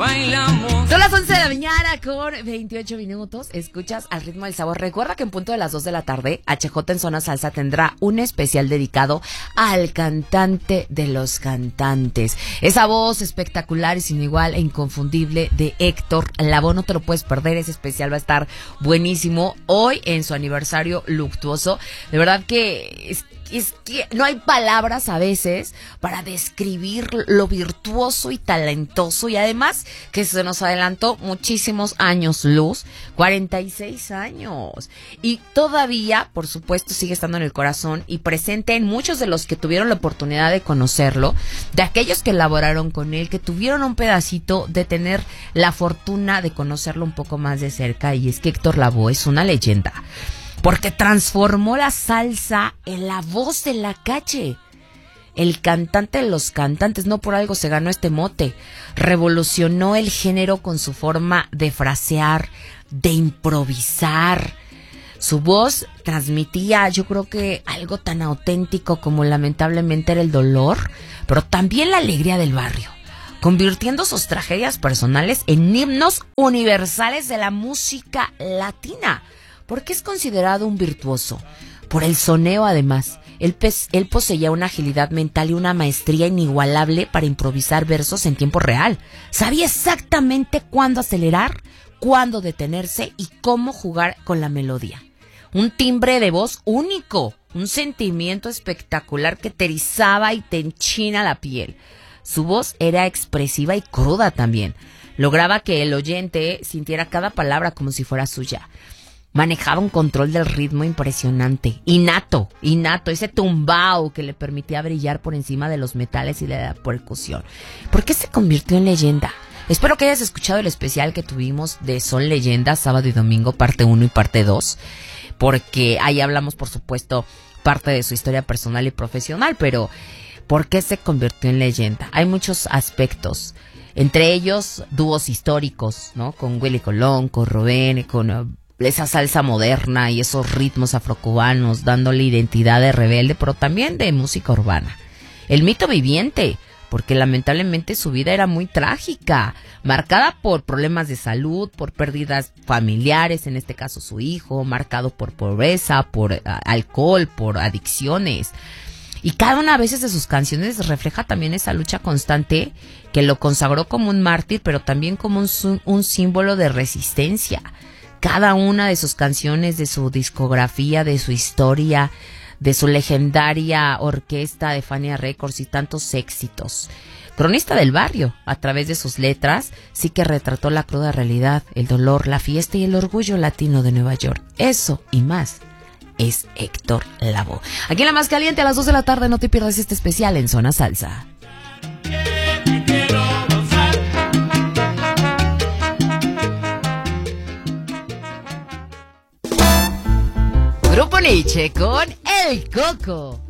bailamos. Son las 11 de la mañana con 28 minutos. Escuchas Al Ritmo del Sabor. Recuerda que en punto de las 2 de la tarde, HJ en Zona Salsa tendrá un especial dedicado al cantante de los cantantes. Esa voz espectacular y sin igual e inconfundible de Héctor Lavoe. No te lo puedes perder. Ese especial va a estar buenísimo. Hoy en su aniversario luctuoso. De verdad que es que no hay palabras a veces para describir lo virtuoso y talentoso, y además que se nos adelantó muchísimos años luz, 46 años, y todavía, por supuesto, sigue estando en el corazón y presente en muchos de los que tuvieron la oportunidad de conocerlo, de aquellos que laboraron con él, que tuvieron un pedacito de tener la fortuna de conocerlo un poco más de cerca. Y es que Héctor Lavoe es una leyenda, porque transformó la salsa en la voz de la calle. El cantante de los cantantes, no por algo se ganó este mote. Revolucionó el género con su forma de frasear, de improvisar. Su voz transmitía, yo creo que algo tan auténtico como lamentablemente era el dolor, pero también la alegría del barrio, convirtiendo sus tragedias personales en himnos universales de la música latina. Porque es considerado un virtuoso por el soneo. Además, él poseía una agilidad mental y una maestría inigualable para improvisar versos en tiempo real. Sabía exactamente cuándo acelerar, cuándo detenerse y cómo jugar con la melodía. Un timbre de voz único, un sentimiento espectacular que te erizaba y te enchina la piel. Su voz era expresiva y cruda también. Lograba que el oyente sintiera cada palabra como si fuera suya. Manejaba un control del ritmo impresionante, innato, ese tumbao que le permitía brillar por encima de los metales y de la percusión. ¿Por qué se convirtió en leyenda? Espero que hayas escuchado el especial que tuvimos de Son Leyendas, sábado y domingo, parte 1 y parte 2, porque ahí hablamos, por supuesto, parte de su historia personal y profesional, pero ¿por qué se convirtió en leyenda? Hay muchos aspectos, entre ellos dúos históricos, ¿no? Con Willy Colón, con Rubén, con esa salsa moderna y esos ritmos afrocubanos, dándole identidad de rebelde, pero también de música urbana. El mito viviente, porque lamentablemente su vida era muy trágica, marcada por problemas de salud, por pérdidas familiares, en este caso su hijo, marcado por pobreza, por alcohol, por adicciones. Y cada una a veces de sus canciones refleja también esa lucha constante que lo consagró como un mártir, pero también como un símbolo de resistencia. Cada una de sus canciones, de su discografía, de su historia, de su legendaria orquesta de Fania Records y tantos éxitos. Cronista del barrio, a través de sus letras, sí que retrató la cruda realidad, el dolor, la fiesta y el orgullo latino de Nueva York. Eso y más es Héctor Lavoe. Aquí en La Más Caliente a las 2 de la tarde, no te pierdas este especial en Zona Salsa. Grupo Nietzsche con El Coco.